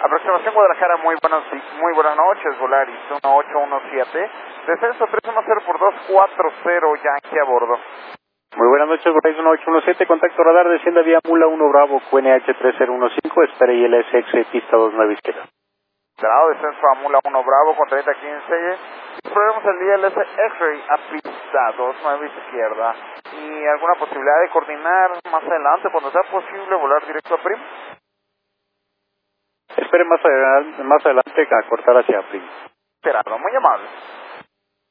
Aproximación Guadalajara, muy buenas noches, Volaris 1817, descenso 310 por 240, Yankee a bordo. Muy buenas noches, Volaris 1817, contacto radar, descienda vía Mula 1 Bravo, QNH 3015, espere ILSX, pista 29 izquierda. Cerrado, descenso a Mula 1 Bravo con 3015, probemos el ILS X-Ray a pista 29 izquierda. ¿Y alguna posibilidad de coordinar más adelante, cuando sea posible, volar directo a Prim? Espere más adelante a cortar hacia Prim. Cerrado, muy amable.